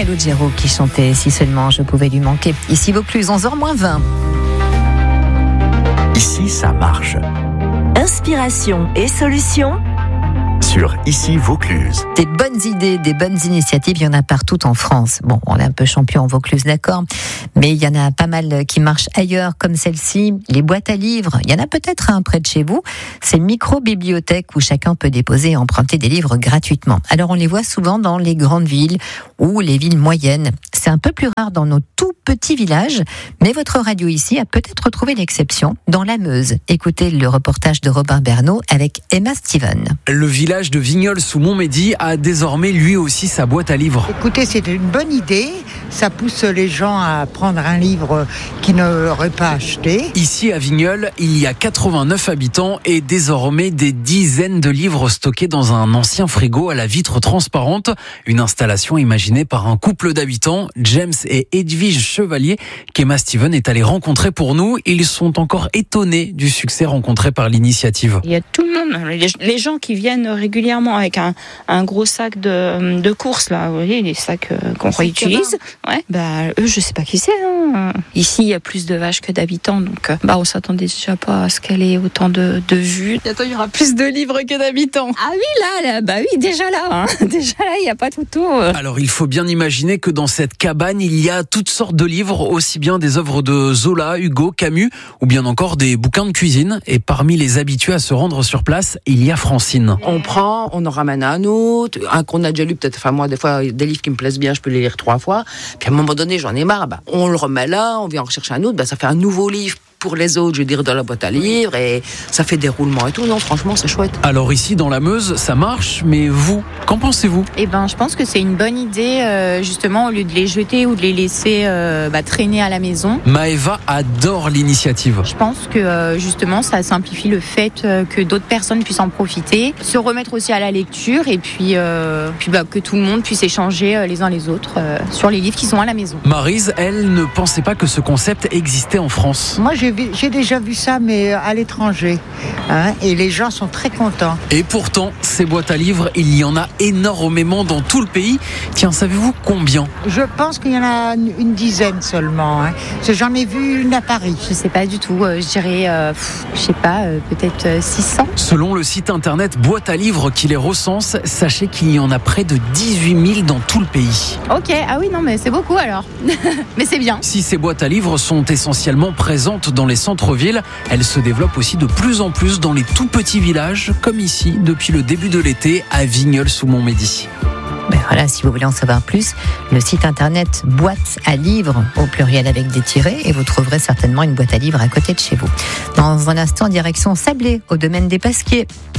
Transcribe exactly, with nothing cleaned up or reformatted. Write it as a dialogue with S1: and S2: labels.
S1: Calogero qui chantait « Si seulement je pouvais lui manquer ». Ici Vaucluse, onze heures moins vingt.
S2: Ici, ça marche.
S3: Inspiration et solutions
S2: sur Ici Vaucluse.
S1: Des bonnes idées, des bonnes initiatives, il y en a partout en France. Bon, on est un peu champion en Vaucluse, d'accord, mais il y en a pas mal qui marchent ailleurs, comme celle-ci, les boîtes à livres. Il y en a peut-être un près de chez vous. C'est micro-bibliothèques où chacun peut déposer et emprunter des livres gratuitement. Alors on les voit souvent dans les grandes villes ou les villes moyennes. C'est un peu plus rare dans nos tout petits villages, mais votre radio ici a peut-être trouvé l'exception dans la Meuse. Écoutez le reportage de Robin Bernot avec Emma Steven.
S4: Le village de Vignoles sous Montmédy a désormais lui aussi sa boîte à livres.
S5: Écoutez, c'est une bonne idée. Ça pousse les gens à prendre un livre qu'ils n'auraient pas acheté.
S4: Ici à Vignoles, il y a quatre-vingt-neuf habitants et désormais des dizaines de livres stockés dans un ancien frigo à la vitre transparente. Une installation imaginée par un couple d'habitants, James et Edwige Chevalier, qu'Emma Steven est allée rencontrer pour nous. Ils sont encore étonnés du succès rencontré par l'initiative.
S6: Il y a tout le monde, les gens qui viennent régulièrement avec un, un gros sac de, de courses, là, vous voyez, les sacs qu'on réutilise. Ouais, bah, eux, je sais pas qui c'est. Hein. Ici, il y a plus de vaches que d'habitants, donc bah, on s'attendait déjà pas à ce qu'elle ait autant de, de vues. Bientôt, il y aura plus de livres que d'habitants. Ah oui, là, là bah oui, déjà là, hein. déjà là, il n'y a pas de photo.
S4: Alors, il faut bien imaginer que dans cette cabane, il y a toutes sortes de livres, aussi bien des œuvres de Zola, Hugo, Camus, ou bien encore des bouquins de cuisine. Et parmi les habitués à se rendre sur place, il y a Francine.
S7: On prend, on en ramène un autre, un qu'on a déjà lu peut-être, enfin moi des fois des livres qui me plaisent bien, je peux les lire trois fois, puis à un moment donné j'en ai marre, bah, on le remet là, on vient en rechercher un autre, bah, ça fait un nouveau livre pour les autres, je veux dire, dans la boîte à livres, et ça fait des roulements et tout, non, franchement c'est chouette.
S4: Alors ici dans la Meuse, ça marche, mais vous, qu'en pensez-vous ?
S8: Eh ben, je pense que c'est une bonne idée, euh, justement, au lieu de les jeter ou de les laisser euh, bah, traîner à la maison.
S4: Maëva adore l'initiative.
S8: Je pense que euh, justement, ça simplifie le fait euh, que d'autres personnes puissent en profiter, se remettre aussi à la lecture, et puis, euh, puis bah, que tout le monde puisse échanger euh, les uns les autres euh, sur les livres qui sont à la maison.
S4: Maryse, elle, ne pensait pas que ce concept existait en France.
S5: Moi, j'ai, vu, j'ai déjà vu ça, mais à l'étranger, hein, et les gens sont très contents.
S4: Et pourtant, ces boîtes à livres, il y en a énormément dans tout le pays. Tiens, savez-vous combien ?
S5: Je pense qu'il y en a une dizaine seulement, hein. Parce que j'en ai vu une à Paris.
S8: Je sais pas du tout, euh, je dirais, euh, pff, je sais pas, euh, peut-être euh, six cents.
S4: Selon le site internet Boîte à livres qui les recense, sachez qu'il y en a près de dix-huit mille dans tout le pays.
S8: Ok, ah oui, non, mais c'est beaucoup alors. Mais c'est bien.
S4: Si ces boîtes à livres sont essentiellement présentes dans les centres-villes, elles se développent aussi de plus en plus dans les tout petits villages, comme ici, depuis le début de l'été, à Vignoles sous Montmédy.
S1: Ben voilà, si vous voulez en savoir plus, le site internet boîte à livres au pluriel avec des tirets, et vous trouverez certainement une boîte à livres à côté de chez vous. Dans un instant, direction Sablé, au domaine des Pasquiers.